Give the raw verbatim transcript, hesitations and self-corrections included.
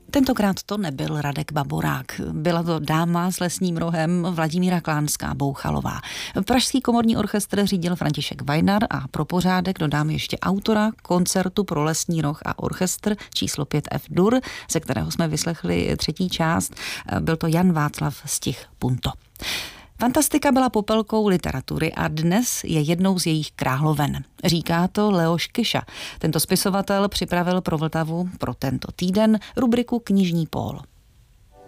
Tentokrát to nebyl Radek Baborák. Byla to dáma s lesním rohem Vladimíra Klánská-Bouchalová. Pražský komorní orchestr řídil František Vajnar a pro pořádek dodám ještě autora koncertu pro lesní roh a orchestr číslo pět F-dur, ze kterého jsme vyslechli třetí část. Byl to Jan Václav Stich Punto. Fantastika byla popelkou literatury a dnes je jednou z jejich královen. Říká to Leoš Kyša. Tento spisovatel připravil pro Vltavu pro tento týden rubriku Knižní pól.